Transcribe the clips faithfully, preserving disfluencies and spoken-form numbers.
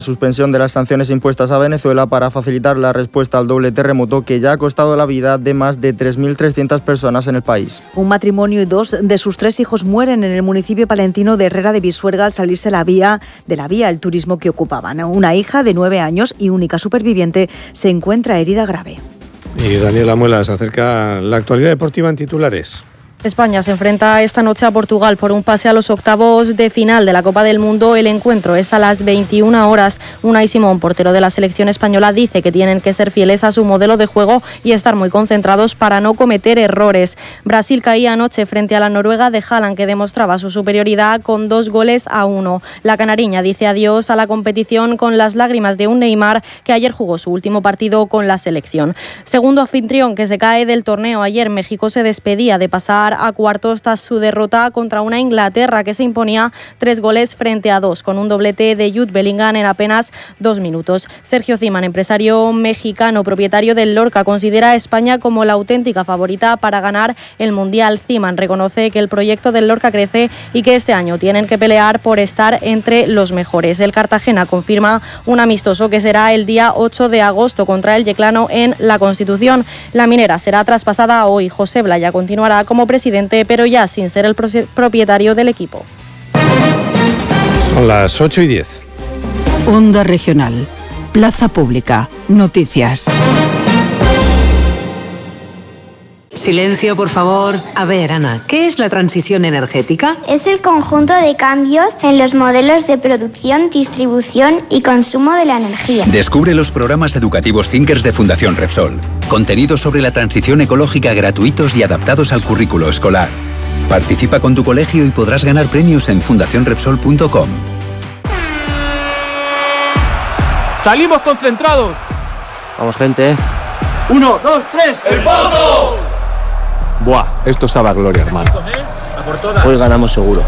Suspensión de las sanciones impuestas a Venezuela para facilitar la respuesta al doble terremoto que ya ha costado la vida de más de tres mil trescientas personas en el país. Un matrimonio y dos de sus tres hijos mueren en el municipio palentino de Herrera de Pisuerga al salirse la vía, de la vía el turismo que ocupaban. Una hija de nueve años y única superviviente se encuentra herida grave. Y Daniela Muelas acerca la actualidad deportiva en titulares. España se enfrenta esta noche a Portugal por un pase a los octavos de final de la Copa del Mundo. El encuentro es a las veintiuna horas. Unai Simón, portero de la selección española, dice que tienen que ser fieles a su modelo de juego y estar muy concentrados para no cometer errores. Brasil caía anoche frente a la Noruega de Haaland, que demostraba su superioridad con dos goles a uno. La canariña dice adiós a la competición con las lágrimas de un Neymar que ayer jugó su último partido con la selección. Segundo anfitrión que se cae del torneo. Ayer México se despedía de pasar a cuartos tras su derrota contra una Inglaterra que se imponía tres goles frente a dos, con un doblete de Jude Bellingham en apenas dos minutos. Sergio Ziman, empresario mexicano, propietario del Lorca, considera a España como la auténtica favorita para ganar el Mundial. Ziman reconoce que el proyecto del Lorca crece y que este año tienen que pelear por estar entre los mejores. El Cartagena confirma un amistoso que será el día ocho de agosto contra el Yeclano en La Constitución. La Minera será traspasada hoy. José Blaya continuará como presidente, pero ya sin ser el propietario del equipo. Son las ocho y diez. Onda Regional. Plaza Pública. Noticias. Silencio, por favor. A ver, Ana, ¿qué es la transición energética? Es el conjunto de cambios en los modelos de producción, distribución y consumo de la energía. Descubre los programas educativos Thinkers de Fundación Repsol. Contenidos sobre la transición ecológica gratuitos y adaptados al currículo escolar. Participa con tu colegio y podrás ganar premios en fundación repsol punto com. ¡Salimos concentrados! Vamos, gente. ¡Uno, dos, tres! ¡El Pozo! Buah, esto sabe a gloria, hermano. Hoy ganamos seguro.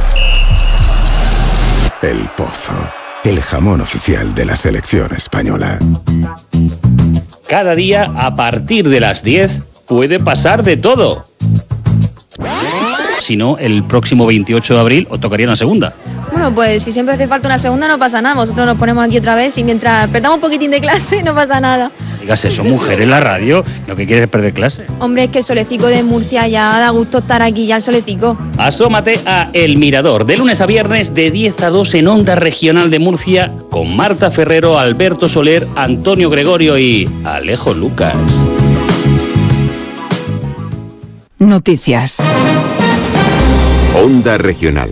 El Pozo, el jamón oficial de la selección española. Cada día, a partir de las diez, puede pasar de todo. Si no, el próximo veintiocho de abril os tocaría una segunda. Bueno, pues si siempre hace falta una segunda no pasa nada. Nosotros nos ponemos aquí otra vez y mientras perdamos un poquitín de clase no pasa nada. Digas eso, mujer en la radio, lo que quieres es perder clase. Hombre, es que el solecico de Murcia ya da gusto estar aquí, ya el solecico. Asómate a El Mirador, de lunes a viernes de diez a dos en Onda Regional de Murcia, con Marta Ferrero, Alberto Soler, Antonio Gregorio y Alejo Lucas. Noticias. Onda Regional.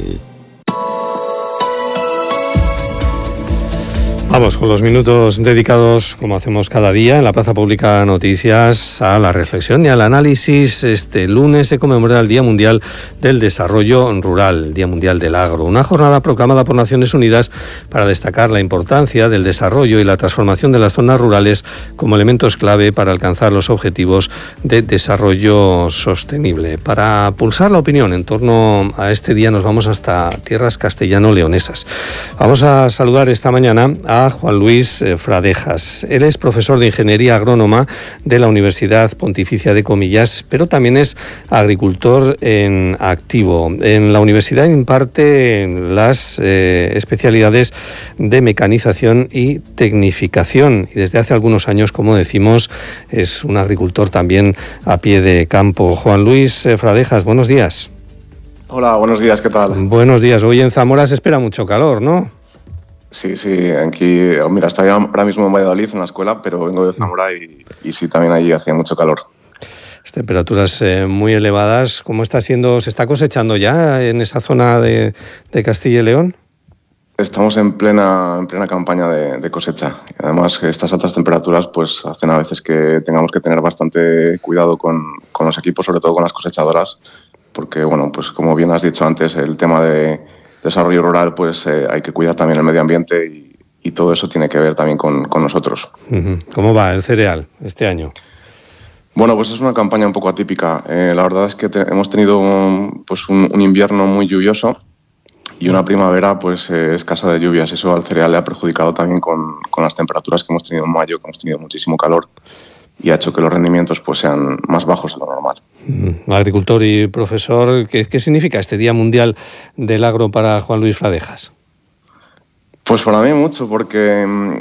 Vamos con los minutos dedicados, como hacemos cada día, en la Plaza Pública Noticias, a la reflexión y al análisis. Este lunes se conmemora el Día Mundial del Desarrollo Rural, el Día Mundial del Agro, una jornada proclamada por Naciones Unidas para destacar la importancia del desarrollo y la transformación de las zonas rurales como elementos clave para alcanzar los objetivos de desarrollo sostenible. Para pulsar la opinión en torno a este día nos vamos hasta tierras castellano-leonesas. Vamos a saludar esta mañana a Juan Luis Fradejas. Él es profesor de Ingeniería Agrónoma de la Universidad Pontificia de Comillas, pero también es agricultor en activo. En la universidad imparte las eh, especialidades de mecanización y tecnificación y desde hace algunos años, como decimos, es un agricultor también a pie de campo. Juan Luis Fradejas, buenos días. Hola, buenos días, ¿qué tal? Buenos días. Hoy en Zamora se espera mucho calor, ¿no? Sí, sí, aquí, mira, estoy ahora mismo en Valladolid, en la escuela, pero vengo de Zamora y, y sí, también allí hacía mucho calor. Las temperaturas eh, muy elevadas. ¿Cómo está siendo, se está cosechando ya en esa zona de, de Castilla y León? Estamos en plena, en plena campaña de, de cosecha. Y además, estas altas temperaturas pues hacen a veces que tengamos que tener bastante cuidado con, con los equipos, sobre todo con las cosechadoras, porque, bueno, pues como bien has dicho antes, el tema de desarrollo rural, pues eh, hay que cuidar también el medio ambiente y, y todo eso tiene que ver también con, con nosotros. ¿Cómo va el cereal este año? Bueno, pues es una campaña un poco atípica. Eh, la verdad es que te, hemos tenido un, pues un, un invierno muy lluvioso y una primavera pues eh, escasa de lluvias. Eso al cereal le ha perjudicado también con, con las temperaturas que hemos tenido en mayo, que hemos tenido muchísimo calor y ha hecho que los rendimientos pues sean más bajos de lo normal. Mm, agricultor y profesor, ¿qué, ¿qué significa este Día Mundial del Agro para Juan Luis Fradejas? Pues para mí mucho, porque